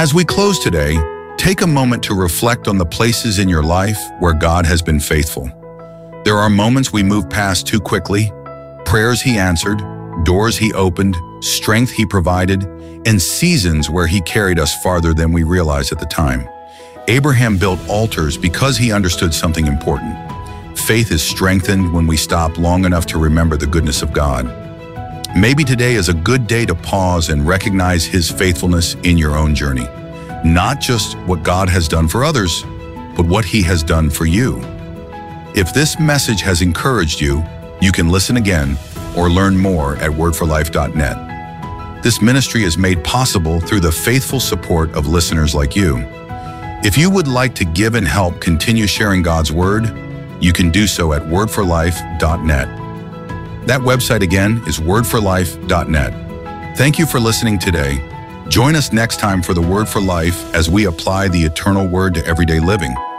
As we close today, take a moment to reflect on the places in your life where God has been faithful. There are moments we move past too quickly, prayers He answered, doors He opened, strength He provided, and seasons where He carried us farther than we realized at the time. Abraham built altars because he understood something important. Faith is strengthened when we stop long enough to remember the goodness of God. Maybe today is a good day to pause and recognize His faithfulness in your own journey. Not just what God has done for others, but what He has done for you. If this message has encouraged you, you can listen again or learn more at wordforlife.net. This ministry is made possible through the faithful support of listeners like you. If you would like to give and help continue sharing God's Word, you can do so at wordforlife.net. That website again is wordforlife.net. Thank you for listening today. Join us next time for the Word for Life as we apply the eternal Word to everyday living.